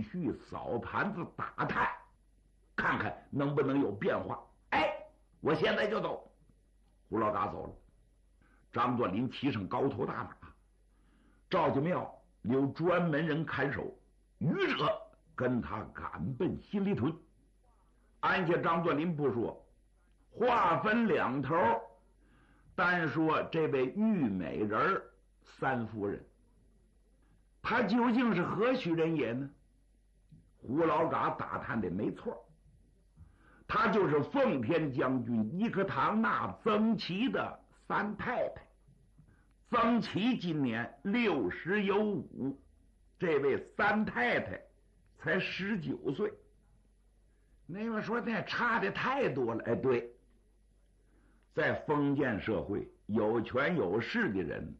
续扫盘子打探，看看能不能有变化。哎，我现在就走。胡老大走了，张作霖骑上高头大马，赵家庙留专门人看守，余者跟他赶奔新里屯。按下张作霖不说，话分两头，单说这位玉美人三夫人，她究竟是何许人也呢？胡老嘎打探的没错，她就是奉天将军伊克唐纳曾琦的三太太。曾琦今年60有5，这位三太太才19岁。那么说那差的太多了。哎，对，在封建社会，有权有势的人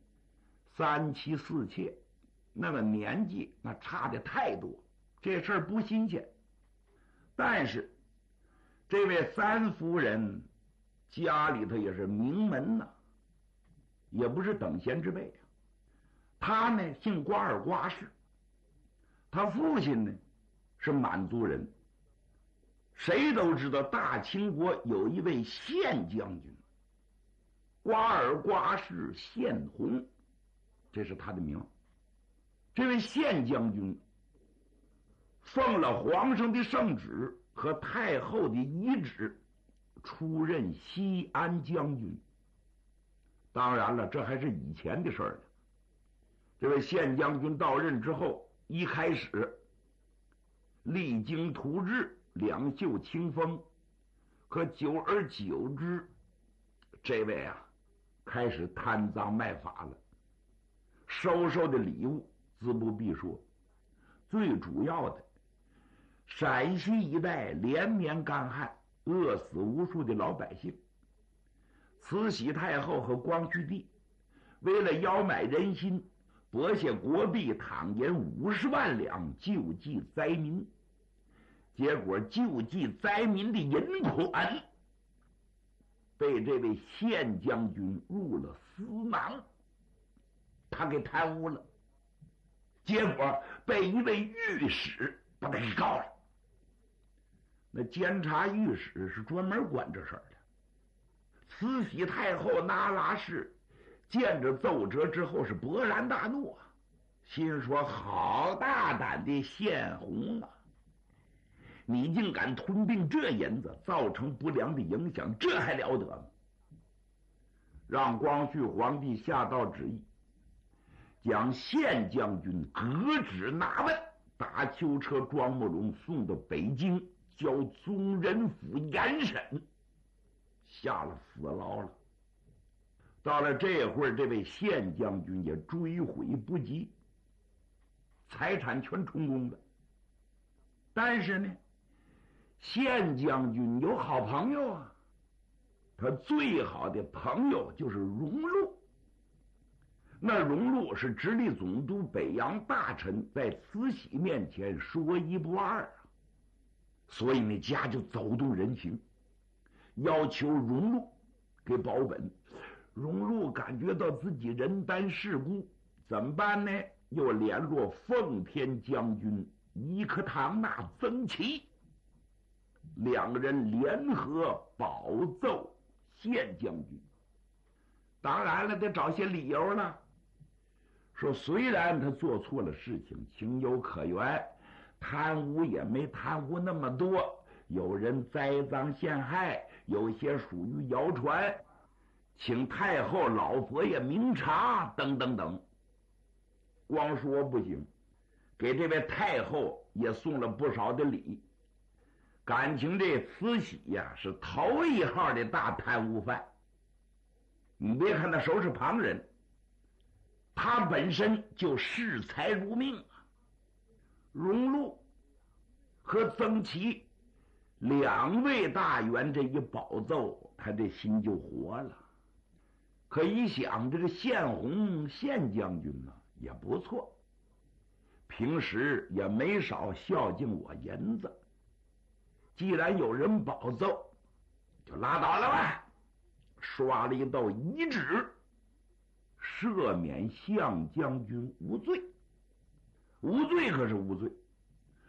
3妻4妾，那个年纪那差的太多，这事儿不新鲜。但是这位三夫人家里头也是名门呐，也不是等闲之辈啊。他呢姓瓜尔瓜氏，他父亲呢是满族人。谁都知道大清国有一位宪将军，瓜尔瓜氏宪宏，这是他的名。这位宪将军奉了皇上的圣旨和太后的遗旨，出任西安将军。当然了，这还是以前的事儿呢。这位宪将军到任之后，一开始励精图治，两袖清风，可久而久之，这位啊开始贪赃卖法了。收的礼物自不必说，最主要的，陕西一带连绵干旱，饿死无数的老百姓。慈禧太后和光绪帝为了邀买人心，拨下国币倘银50万两救济灾民。结果救济灾民的银款被这位宪将军入了私囊，他给贪污了，结果被一位御史把他给告了。那监察御史是专门管这事儿的。慈禧太后那拉氏见着奏折之后是勃然大怒啊，心说好大胆的宪宏啊，你竟敢吞并这银子，造成不良的影响，这还了得吗？让光绪皇帝下诏旨意，将宪将军革职拿问，打囚车庄木龙送到北京，交宗人府严审，下了死牢了。到了这会儿，这位宪将军也追悔不及，财产全充公了。但是呢，宪将军有好朋友啊，他最好的朋友就是荣禄。那荣禄是直隶总督北洋大臣，在慈禧面前说一不二啊，所以那家就走动人情，要求荣禄给保本。荣禄感觉到自己人单势孤，怎么办呢？又联络奉天将军伊克唐纳曾琦，两个人联合保奏宪将军。当然了，得找些理由了，说虽然他做错了事情，情有可原，贪污也没贪污那么多，有人栽赃陷害，有些属于谣传，请太后老佛爷明察等等等。光说不行，给这位太后也送了不少的礼。感情这慈禧呀，是头一号的大贪污犯。你别看他收拾旁人，他本身就视财如命啊。荣禄和曾琦两位大员这一保奏，他这心就活了。可一想，这个宪宏宪将军呢也不错，平时也没少孝敬我银子，既然有人保奏，就拉倒了吧。刷了一道遗旨，赦免项将军无罪。无罪可是无罪，